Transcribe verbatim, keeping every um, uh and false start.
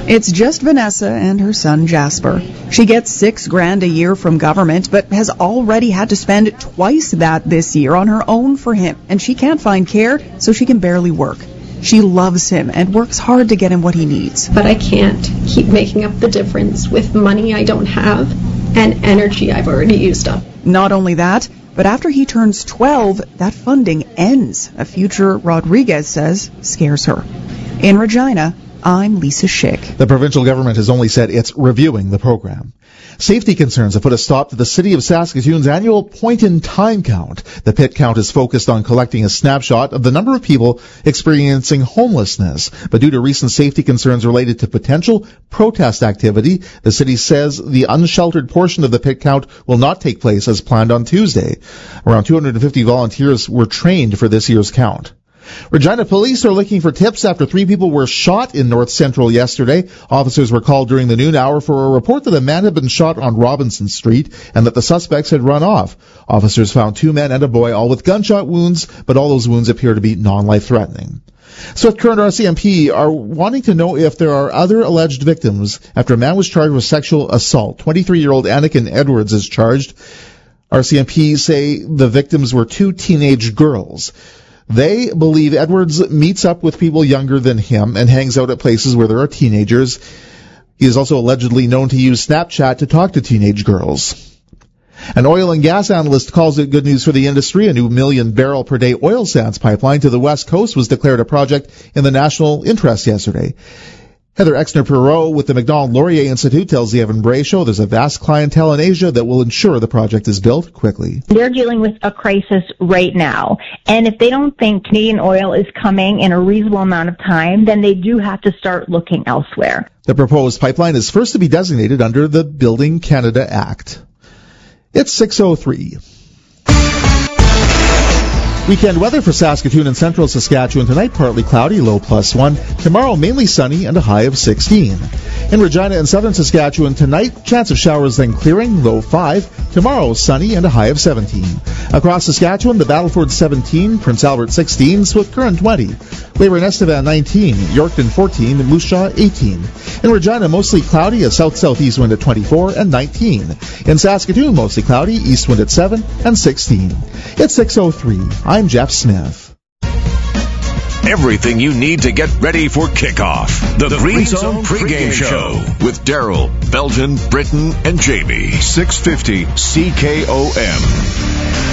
It's just Vanessa and her son Jasper. She gets six grand a year from government, but has already had to spend twice that this year on her own for him, and she can't find care, so she can barely work. She loves him and works hard to get him what he needs. But I can't keep making up the difference with money I don't have and energy I've already used up. Not only that, but after he turns twelve, that funding ends. A future Rodriguez says scares her. In Regina, I'm Lisa Schick. The provincial government has only said it's reviewing the program. Safety concerns have put a stop to the city of Saskatoon's annual point-in-time count. The pit count is focused on collecting a snapshot of the number of people experiencing homelessness. But due to recent safety concerns related to potential protest activity, the city says the unsheltered portion of the pit count will not take place as planned on Tuesday. Around two hundred fifty volunteers were trained for this year's count. Regina police are looking for tips after three people were shot in North Central yesterday. Officers were called during the noon hour for a report that a man had been shot on Robinson Street and that the suspects had run off. Officers found two men and a boy, all with gunshot wounds, but all those wounds appear to be non-life-threatening. Swift Current R C M P are wanting to know if there are other alleged victims after a man was charged with sexual assault. twenty-three-year-old Anakin Edwards is charged. R C M P say the victims were two teenage girls. They believe Edwards meets up with people younger than him and hangs out at places where there are teenagers. He is also allegedly known to use Snapchat to talk to teenage girls. An oil and gas analyst calls it good news for the industry. A new million barrel per day oil sands pipeline to the west coast was declared a project in the national interest yesterday. Heather Exner-Perot with the Macdonald-Laurier Institute tells the Evan Bray Show there's a vast clientele in Asia that will ensure the project is built quickly. They're dealing with a crisis right now, and if they don't think Canadian oil is coming in a reasonable amount of time, then they do have to start looking elsewhere. The proposed pipeline is first to be designated under the Building Canada Act. It's six oh three. Weekend weather for Saskatoon and central Saskatchewan tonight, partly cloudy, low plus one. Tomorrow, mainly sunny and a high of sixteen. In Regina and southern Saskatchewan tonight, chance of showers then clearing, low five. Tomorrow, sunny and a high of seventeen. Across Saskatchewan, the Battleford seventeen, Prince Albert sixteen, Swift Current twenty. Weyburn Estevan nineteen, Yorkton fourteen, and Moose Jaw eighteen. In Regina, mostly cloudy, a south-southeast wind at twenty-four and nineteen. In Saskatoon, mostly cloudy, east wind at seven and sixteen. It's six oh three. I'm Jeff Smith. Everything you need to get ready for kickoff. The, the Green, Green Zone pregame show with Daryl, Belton, Britton, and Jamie. six fifty C K O M.